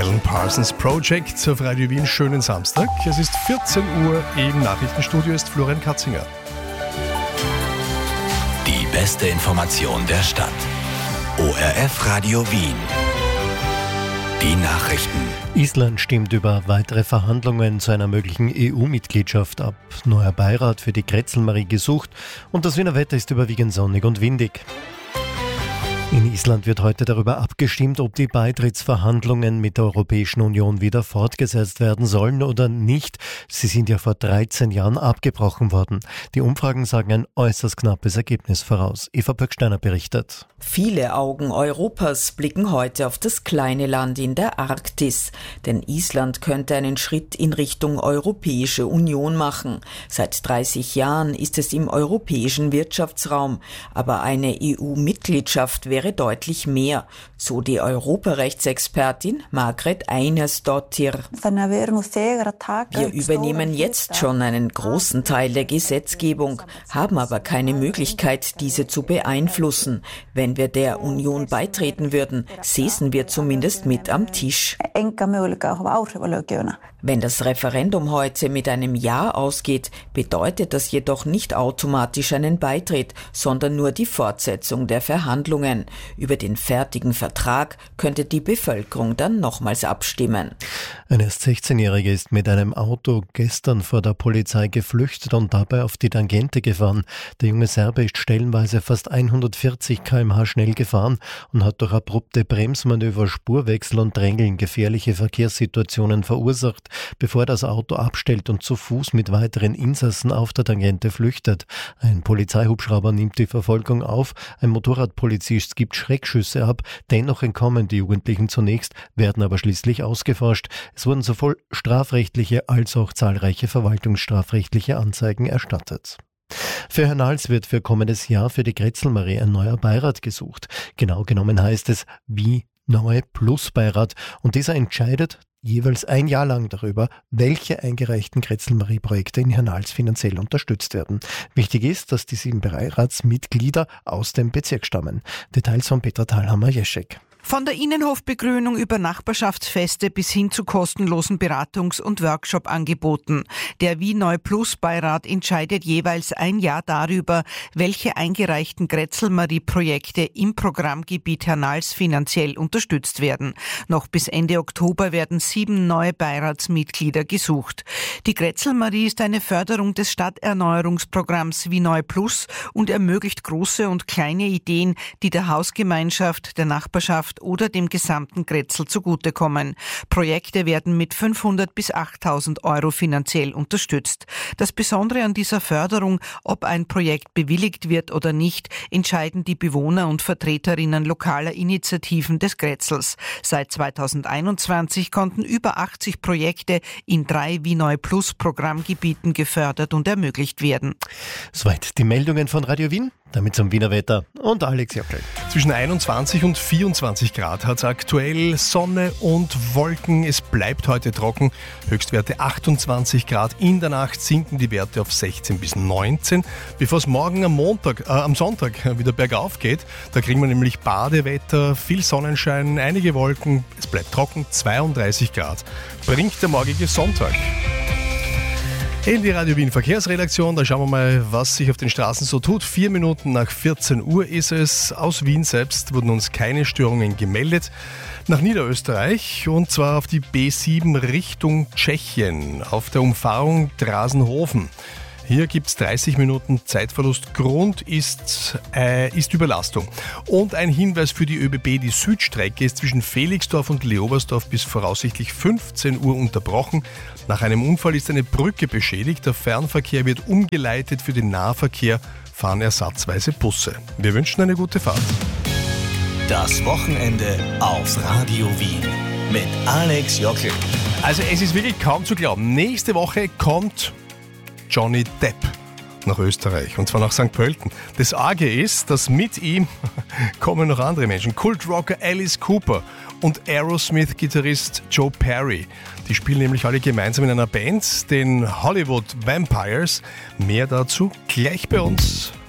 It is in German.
Alan Parsons Project auf Radio Wien. Schönen Samstag. Es ist 14 Uhr, im Nachrichtenstudio ist Florian Katzinger. Die beste Information der Stadt. ORF Radio Wien. Die Nachrichten. Island stimmt über weitere Verhandlungen zu einer möglichen EU-Mitgliedschaft ab. Neuer Beirat für die Grätzl-Marie gesucht und das Wiener Wetter ist überwiegend sonnig und windig. In Island wird heute darüber abgestimmt, ob die Beitrittsverhandlungen mit der Europäischen Union wieder fortgesetzt werden sollen oder nicht. Sie sind ja vor 13 Jahren abgebrochen worden. Die Umfragen sagen ein äußerst knappes Ergebnis voraus. Eva Böcksteiner berichtet. Viele Augen Europas blicken heute auf das kleine Land in der Arktis. Denn Island könnte einen Schritt in Richtung Europäische Union machen. Seit 30 Jahren ist es im europäischen Wirtschaftsraum. Aber eine EU-Mitgliedschaft wäre deutlich mehr, so die Europarechtsexpertin Margrét Einarsdóttir. Wir übernehmen jetzt schon einen großen Teil der Gesetzgebung, haben aber keine Möglichkeit, diese zu beeinflussen. Wenn wir der Union beitreten würden, säßen wir zumindest mit am Tisch. Wenn das Referendum heute mit einem Ja ausgeht, bedeutet das jedoch nicht automatisch einen Beitritt, sondern nur die Fortsetzung der Verhandlungen. Über den fertigen Vertrag könnte die Bevölkerung dann nochmals abstimmen. Eine erst 16-Jährige ist mit einem Auto gestern vor der Polizei geflüchtet und dabei auf die Tangente gefahren. Der junge Serbe ist stellenweise fast 140 km/h schnell gefahren und hat durch abrupte Bremsmanöver, Spurwechsel und Drängeln gefährliche Verkehrssituationen verursacht, bevor er das Auto abstellt und zu Fuß mit weiteren Insassen auf der Tangente flüchtet. Ein Polizeihubschrauber nimmt die Verfolgung auf, ein Motorradpolizist gibt Schreckschüsse ab, dennoch entkommen die Jugendlichen zunächst, werden aber schließlich ausgeforscht. Es wurden sowohl strafrechtliche als auch zahlreiche verwaltungsstrafrechtliche Anzeigen erstattet. Für Herrn Nahls wird für kommendes Jahr für die Grätzl-Marie ein neuer Beirat gesucht. Genau genommen heißt es wie Neu Plus Beirat und dieser entscheidet jeweils ein Jahr lang darüber, welche eingereichten Grätzl-Marie-Projekte in Herrn Nahls finanziell unterstützt werden. Wichtig ist, dass die 7 Beiratsmitglieder aus dem Bezirk stammen. Details von Petra Thalhammer-Jeschek. Von der Innenhofbegrünung über Nachbarschaftsfeste bis hin zu kostenlosen Beratungs- und Workshop-Angeboten. Der Wien Neu Plus Beirat entscheidet jeweils ein Jahr darüber, welche eingereichten Grätzl-Marie-Projekte im Programmgebiet Herrn Nahls finanziell unterstützt werden. Noch bis Ende Oktober werden 7 neue Beiratsmitglieder gesucht. Die Grätzl-Marie ist eine Förderung des Stadterneuerungsprogramms Wien Neu Plus und ermöglicht große und kleine Ideen, die der Hausgemeinschaft, der Nachbarschaft oder dem gesamten Grätzl zugutekommen. Projekte werden mit 500 bis 8.000 Euro finanziell unterstützt. Das Besondere an dieser Förderung, ob ein Projekt bewilligt wird oder nicht, entscheiden die Bewohner und Vertreterinnen lokaler Initiativen des Grätzls. Seit 2021 konnten über 80 Projekte in 3 Wien Neu Plus Programmgebieten gefördert und ermöglicht werden. Soweit die Meldungen von Radio Wien. Damit zum Wiener Wetter und Alex Jockel. Zwischen 21 und 24 Grad hat es aktuell, Sonne und Wolken. Es bleibt heute trocken, Höchstwerte 28 Grad. In der Nacht sinken die Werte auf 16 bis 19. Bevor es morgen am Sonntag wieder bergauf geht, da kriegen wir nämlich Badewetter, viel Sonnenschein, einige Wolken. Es bleibt trocken, 32 Grad. Bringt der morgige Sonntag. In die Radio Wien Verkehrsredaktion, da schauen wir mal, was sich auf den Straßen so tut. 4 Minuten nach 14 Uhr ist es. Aus Wien selbst wurden uns keine Störungen gemeldet. Nach Niederösterreich und zwar auf die B7 Richtung Tschechien, auf der Umfahrung Drasenhofen. Hier gibt es 30 Minuten Zeitverlust. Grund ist Überlastung. Und ein Hinweis für die ÖBB, die Südstrecke ist zwischen Felixdorf und Leobersdorf bis voraussichtlich 15 Uhr unterbrochen. Nach einem Unfall ist eine Brücke beschädigt. Der Fernverkehr wird umgeleitet. Für den Nahverkehr fahren ersatzweise Busse. Wir wünschen eine gute Fahrt. Das Wochenende auf Radio Wien mit Alex Jockel. Also es ist wirklich kaum zu glauben. Nächste Woche kommt Johnny Depp nach Österreich, und zwar nach St. Pölten. Das Arge ist, dass mit ihm kommen noch andere Menschen. Kultrocker Alice Cooper und Aerosmith-Gitarrist Joe Perry. Die spielen nämlich alle gemeinsam in einer Band, den Hollywood Vampires. Mehr dazu gleich bei uns.